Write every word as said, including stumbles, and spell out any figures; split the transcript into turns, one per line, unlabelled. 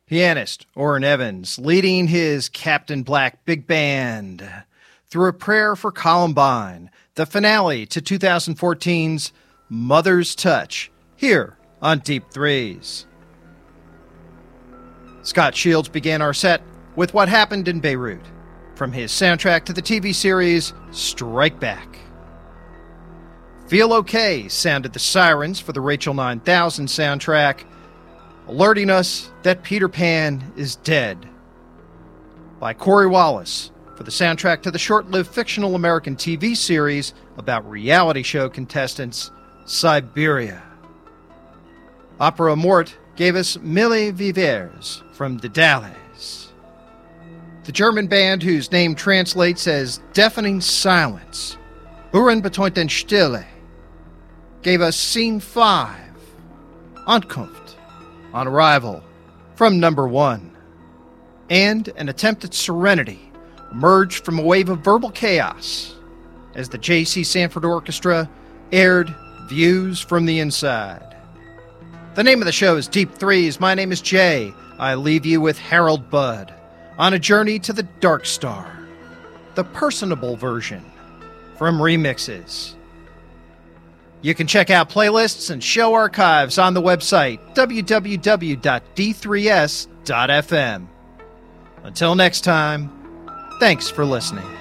Pianist Orrin Evans leading his Captain Black Big Band through A Prayer for Columbine, the finale to twenty fourteen's Mother's Touch, here on Deep Threes. Scott Shields began our set with What Happened in Beirut, from his soundtrack to the T V series Strike Back. Feel OK sounded the sirens for the Rachel nine thousand soundtrack, alerting us that Peter Pan is dead, by Corey Wallace for the soundtrack to the short-lived fictional American T V series about reality show contestants Siberia. Opera Mort gave us Mille Vivers from Daedalus. The German band whose name translates as Deafening Silence, Ohrenbetäubende Stille, gave us Scene five, Ankunft, On Arrival, from Number One. And an attempt at serenity emerged from a wave of verbal chaos as the J C Sanford Orchestra aired Views from the Inside. The name of the show is Deep Threes. My name is Jay. I leave you with Harold Budd on a journey to the Dark Star, the personable version from Remixes. You can check out playlists and show archives on the website w w w dot d three s dot f m. Until next time, thanks for listening.